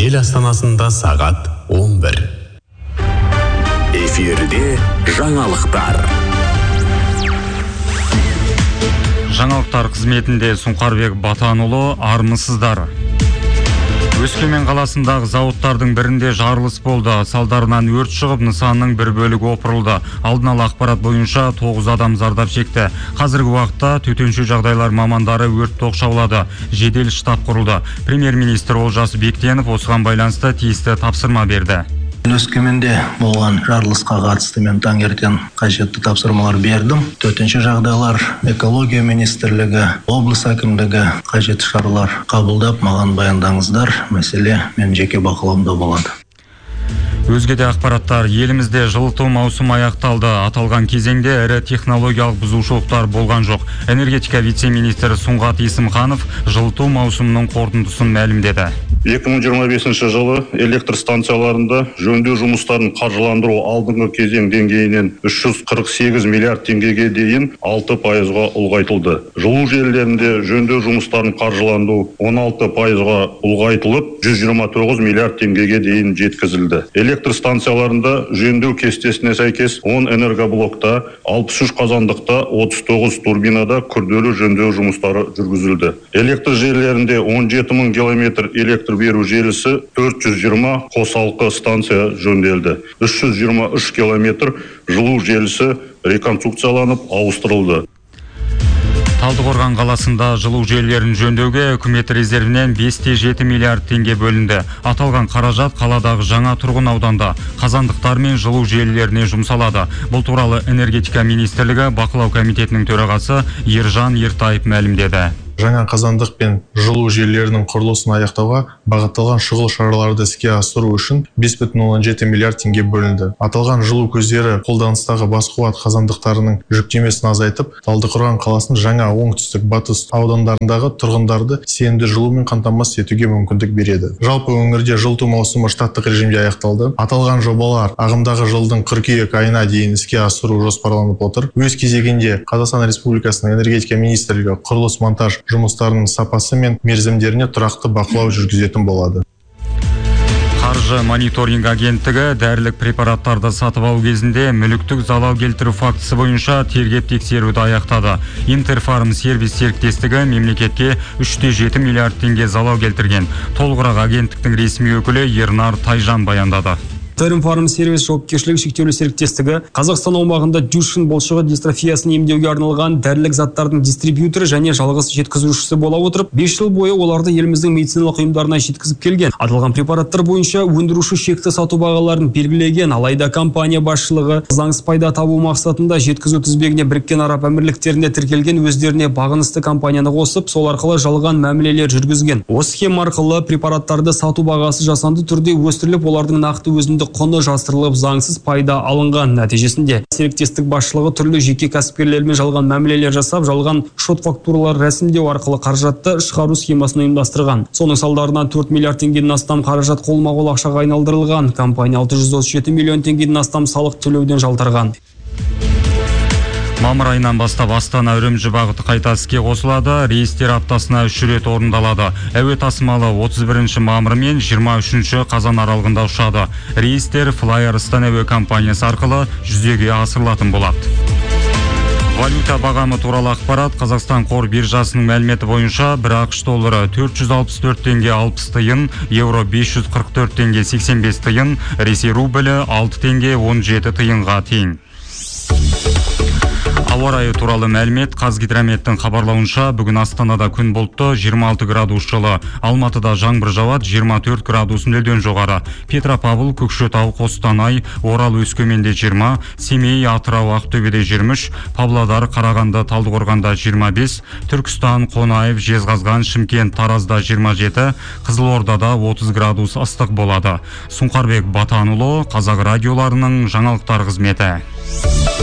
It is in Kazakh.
ел астанасында сағат 11. Эфирде жаңалықтар. Жаңалықтар қызметінде Сұңқарбек Батанұлы, армысыздар. Өскемен қаласындағы зауыттардың бірінде жарылыс болды. Салдарынан өрт шығып, нысанның бір бөлігі опырылды. Алдын ала ақпарат бойынша 9 адам зардап шекті. Қазіргі уақытта төтенше жағдайлар мамандары өртті оқшаулады. Жедел штаб құрылды. Премьер-министр Олжас Бектенов осыған байланысты тиісті тапсырма берді. Өскеменде болған жарылысқа қатысты мен таңертең қажетті тапсырмалар бердім. Төтенше жағдайлар экология министрлігі, облыс әкімдігі қажетті шаралар қабылдап, маған баяндаңыздар. Мәселе мен жеке бақылауымда болады. Өзге де ақпараттар. Елімізде жылыту маусымы аяқталды. Аталған кезеңде ірі технологиялық бұзушылықтар болған жоқ. Энергетика вице-министрі Сұңғат Есімханов жылыту маусымының қорытындысын мәлімдеді. 2025 жылы электр станцияларында жөндеу жұмыстарын қаржыландыру алдыңғы кезең деңгейінен 348 миллиард теңгеге дейін 6%-ға ұлғайтылды. Жылу желілерінде жөндеу жұмыстарын қаржыландыру 16%-ға ұлғайтылып, 129 миллиард теңгеге дейін жеткізілді. Электр станцияларында жөндеу кестесіне сәйкес 10 энергоблокта, 63 қазандықта, 39 турбинада күрделі жөндеу жұмыстары жүргізілді. Электр желілерінде 17 мың километр электр беру желісі, 420 қосалқы станция жөнделді. 323 километр жылу желісі реконструкцияланып ауыстырылды. Талдықорған қаласында жылу желілерін жөндеуге үкімет резервінен 5,7 миллиард теңге бөлінді. Аталған қаражат қаладағы жаңа тұрғын ауданда қазандықтар мен жылу желілеріне жұмсалады. Бұл туралы энергетика министрлігі бақылау комитетінің төрағасы Ержан Ертаев мәлімдеді. Жаңа қазандық пен жылу желілерінің құрылысын аяқтауға бағытталған шұғыл шараларды іске асыру үшін 5,7 миллиард теңге бөлінді. Аталған жылу көздері қолданыстағы бас қуат қазандықтарының жүктемесін азайтып, Талдықорған қаласының жаңа оңтүстік батыс аудандарындағы тұрғындарды сенімді жылумен қамтамасыз етуге мүмкіндік береді. Жалпы өңірде жылыту маусымы штаттық режимде аяқталды. Аталған жобалар ағымдағы жылдың қыркүйек айына дейін іске асыру жоспарланып отыр. Өз кезегінде Қазақстан Республикасының энергетика министрлігі құрылыс монтаж жұмыстарының сапасы мен мерзімдеріне тұрақты бақылау жүргізетін болады. Қаржы мониторинг агенттігі дәрілік препараттарды сатып алу кезінде мүліктік залал келтіру фактісі бойынша тергеп тексеруді аяқтады. Интерфарм сервис серіктестігі мемлекетке 3,7 миллиард теңге залал келтірген. Толығырақ агенттіктің ресми өкілі Ернар Тайжан баяндады. Интерфарм сервис жауапкершілігі шектеулі серіктестігі Қазақстан аумағында Дюшен бұлшығы дистрофиясын емдеуге арналған дәрілік заттардың дистрибьюторы және жалғыз жеткізушісі бола отырып, 5 жыл бойы оларды еліміздің медициналық ұйымдарына жеткізіп келген. Аталған препараттар бойынша өндіруші шекті сату бағаларын белгілеген, алайда компания басшылығы заңсыз пайда табу мақсатында жеткізу тізбегіне Біріккен Араб Әмірліктерінде тіркелген өздеріне бағынысты компанияны қосып, сол арқылы жалған мәмілелер жүргізген. Осы схема арқылы препараттарды сату бағасы жасанды түрде өсіріліп, олардың нақты өзіндік құны жасырылып, заңсыз пайда алынған. Нәтижесінде серіктестік басшылығы түрлі жеке кәсіпкерлермен жалған мәмілелер жасап, жалған шот фактуралар рәсімдеу арқылы қаражатты шығару схемасын ұйымдастырған. Соның салдарынан 4 миллиард теңгеден астам қаражат қолма-қол ақшаға айналдырылған. Компания 637 миллион теңгеден астам салық төлеуден жалтарған. Мамыр айынан бастап Астана Үрімжі бағыты қайта іске қосылады. Рейстер аптасына 3 рет орындалады. Әуе тасымалы 31 мамыр мен 23 қазан аралығында ұшады. Рейстер Flyerстан әуе компаниясы арқылы жүзеге асырылатын болады. Валюта бағамы туралы ақпарат. Қазақстан қор биржасының мәліметі бойынша бір ақш доллары 464 теңге 60 тиын, евро 544 теңге 85 тиын, Ресей рублі 6 теңге 17 тиынға тең. Ауа райы туралы мәлімет. Қазгидрометтің хабарлауынша бүгін Астанада күн бұлтты, 26 градус жылы, Алматыда жаңбыр жауады, 24 градус нөлден жоғары. Петропавл, Көкшетау, Қостанай, Орал, Өскеменде 20, Семей, Атырау, Ақтөбеде 23, Павлодар, Қарағанды, Талдықорғанда 25, Түркістан, Қонаев, Жезқазған, Шымкент, Таразда 27, Қызылордада 30 градус ыстық болады. Сұңқарбек Батанұлы, Қазақ радиоларының жаңалықтар қызметі.